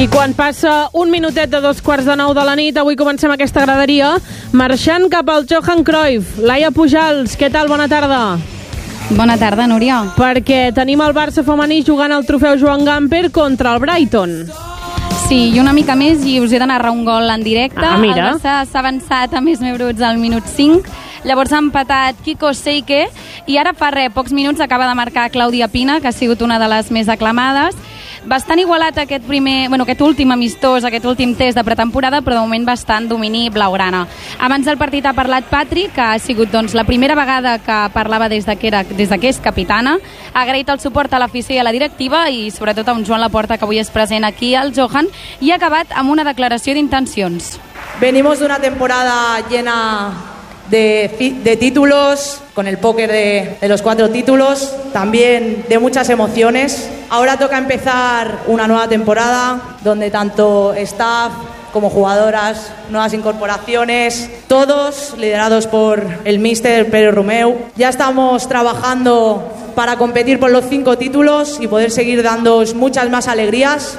I quan passa un minutet de 8:45 de la nit, avui comencem aquesta graderia marxant cap al Johan Cruyff. Laia Pujals, què tal? Bona tarda. Bona tarda, Núria. Perquè tenim el Barça femení jugant el trofeu Joan Gamper contra el Brighton. Sí, i una mica més i us he de narrar un gol en directe. Mira. El Barça s'ha avançat a més bruts al minut 5. Llavors ha empatat Kiko Seike i ara fa pocs minuts acaba de marcar Clàudia Pina, que ha sigut una de les més aclamades. Bastant igualat aquest últim amistós, aquest últim test de pretemporada, però de moment bastant domini blaugrana. Abans del partit ha parlat Patrick, que ha sigut la primera vegada que parlava des que és capitana. Ha agraït el suport a l'afició i a la directiva i sobretot a un Joan Laporta, que avui és present aquí al Johan, i ha acabat amb una declaració d'intencions. Venimos de una temporada llena de títulos, con el póker de los 4 títulos, también de muchas emociones. Ahora toca empezar una nueva temporada donde tanto staff como jugadoras, nuevas incorporaciones, todos liderados por el míster Pere Romeu. Ya estamos trabajando para competir por los 5 títulos y poder seguir dándoos muchas más alegrías.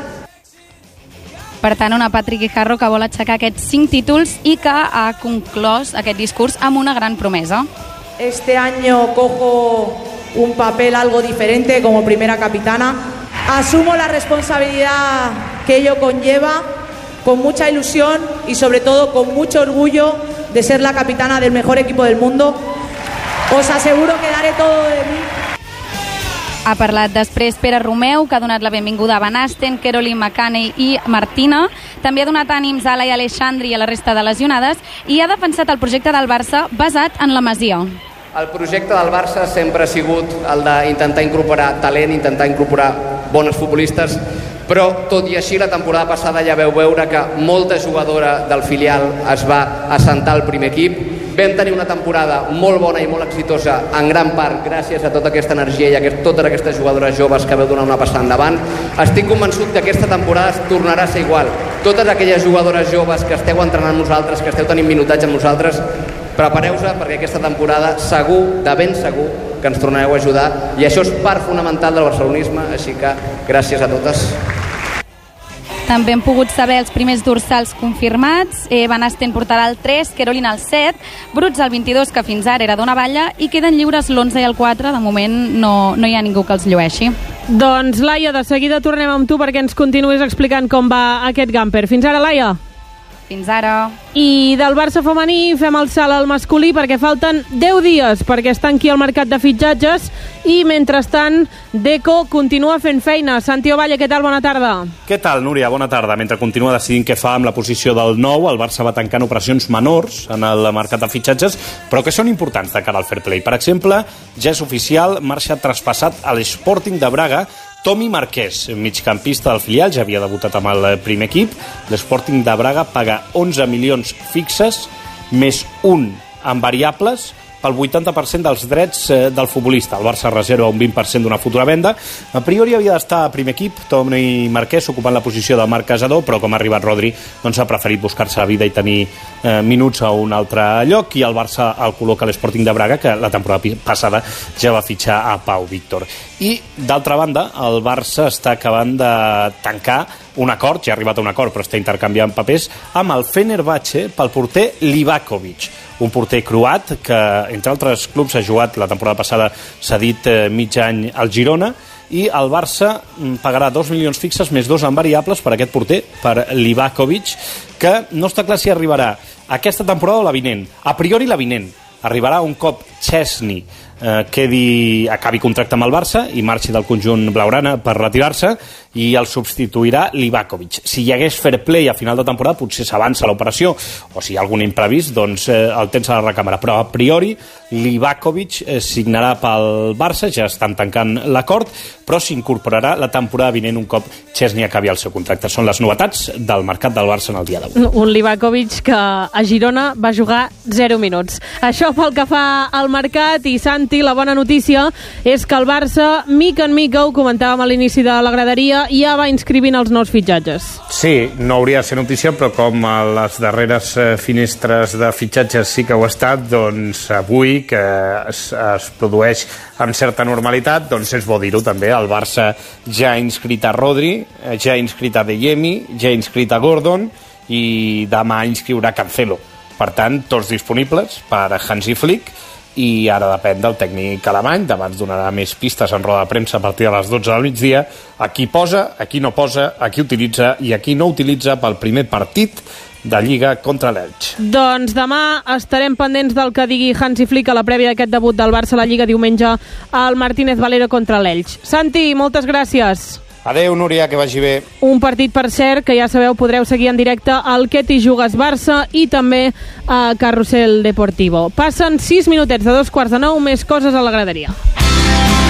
Per tant, una Patrick Guijarro que vol aixecar aquests 5 títols i que ha conclòs aquest discurs amb una gran promesa. Este año cojo un papel algo diferente como primera capitana. Asumo la responsabilidad que ello conlleva con mucha ilusión y sobre todo con mucho orgullo de ser la capitana del mejor equipo del mundo. Os aseguro que daré todo de mí. Ha parlat després Pere Romeu, que ha donat la benvinguda a Van Asten, Caroline McCanney i Martina. També ha donat ànims a Laia Aleixandri i a la resta de lesionades i ha defensat el projecte del Barça basat en la Masia. El projecte del Barça sempre ha sigut el d'intentar incorporar talent, intentar incorporar bones futbolistes, però tot i així la temporada passada ja veu veure que molta jugadora del filial es va assentar al primer equip. Vam tenir una temporada molt bona i molt exitosa, en gran part gràcies a tota aquesta energia i a totes aquestes jugadores joves que veu donar una passada endavant. Estic convençut que aquesta temporada tornarà a ser igual. Totes aquelles jugadores joves que esteu entrenant amb nosaltres, que esteu tenint minutatge amb nosaltres, prepareu-vos perquè aquesta temporada segur, de ben segur, que ens tornareu a ajudar i això és part fonamental del barcelonisme, així que gràcies a totes. També hem pogut saber els primers dorsals confirmats. Van Asten portarà el 3, Caroline el 7, Bruts el 22, que fins ara era d'una Valla, i queden lliures l'11 i el 4. De moment no hi ha ningú que els llueixi. Doncs, Laia, de seguida tornem amb tu perquè ens continuïs explicant com va aquest Gamper. Fins ara, Laia. Fins ara. I del Barça femení fem el salt al masculí perquè falten 10 dies perquè es tanqui el mercat de fitxatges i, mentrestant, Deco continua fent feina. Santi Ovalle, què tal? Bona tarda. Què tal, Núria? Bona tarda. Mentre continua decidint què fa amb la posició del 9, el Barça va tancant operacions menors en el mercat de fitxatges, però que són importants de cara al fair play. Per exemple, ja és oficial, marxa traspassat a l'Sporting de Braga Tomi Marquès, migcampista del filial, ja havia debutat amb el primer equip. L'Sporting de Braga paga 11 milions fixes, més 1 en variables, pel 80% dels drets del futbolista. El Barça reserva un 20% d'una futura venda. A priori havia d'estar a primer equip, Tomi Marquès ocupant la posició de Marc Casador, però com ha arribat Rodri, doncs ha preferit buscar-se la vida i tenir minuts a un altre lloc, i el Barça el col·loca a l'Sporting de Braga, que la temporada passada ja va fitxar a Pau Víctor. I, d'altra banda, el Barça està acabant de tancar un acord, ja ha arribat a un acord, però està intercanviant papers, amb el Fenerbahçe pel porter Livakovic, un porter croat que, entre altres clubs, ha jugat la temporada passada, s'ha dit, mig any al Girona, i el Barça pagarà 2 milions fixes més 2 en variables per aquest porter, per Livakovic, que no està clar si arribarà aquesta temporada o la vinent. A priori la vinent. Arribarà un cop Chesney acabi contracte amb el Barça i marxi del conjunt blaugrana per retirar-se, i el substituirà Livakovic. Si hi hagués fair play a final de temporada potser s'avança l'operació, o si hi ha algun imprevist doncs el temps a la recàmera, però a priori Livakovic signarà pel Barça, ja estan tancant l'acord, però s'incorporarà la temporada vinent un cop Chesney acabi el seu contracte. Són les novetats del mercat del Barça en el dia d'avui. Un Livakovic que a Girona va jugar 0 minuts. Això pel que fa al mercat. I Santi, Santi, la bona notícia és que el Barça, mica en mica, ho comentàvem a l'inici de la graderia, ja va inscrivint els nous fitxatges. Sí, no hauria de ser notícia, però com a les darreres finestres de fitxatges sí que ho ha estat, doncs avui, que es produeix amb certa normalitat, doncs és bo dir-ho també. El Barça ja ha inscrit a Rodri, ja ha inscrit a Adeyemi, ja ha inscrit a Gordon i demà inscriurà Cancelo. Per tant, tots disponibles per a Hansi Flick, i ara depèn del tècnic alemany. Demà ens donarà més pistes en roda de premsa a partir de les 12 del migdia. A qui posa, a qui no posa, a qui utilitza i a qui no utilitza pel primer partit de Lliga contra l'Elx. Doncs demà estarem pendents del que digui Hansi Flick a la prèvia d'aquest debut del Barça a la Lliga diumenge al Martínez Valero contra l'Elx. Santi, moltes gràcies. Adéu, Núria, que vagi bé. Un partit, per cert, que ja sabeu, podreu seguir en directe al Que t'hi jugues Barça i també a Carrusel Deportivo. Passen 6 minutets de 2:15, més coses a la graderia.